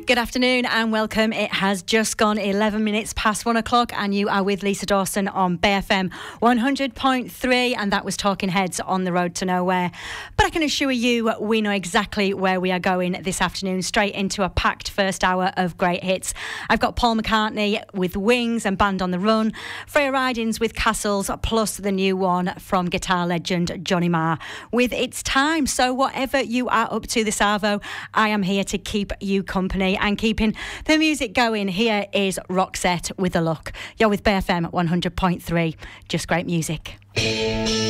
Good afternoon and welcome. It has just gone 11 minutes past 1 o'clock and you are with Lisa Dawson on BFM 100.3, and that was Talking Heads on the Road to Nowhere. But I can assure you we know exactly where we are going this afternoon, straight into a packed first hour of great hits. I've got Paul McCartney with Wings and Band on the Run, Freya Ridings with Castles, plus the new one from guitar legend Johnny Marr with It's Time. So whatever you are up to this arvo, I am here to keep you company and keeping the music going. Here is Roxette with A Look. You're with BFM 100.3. Just great music.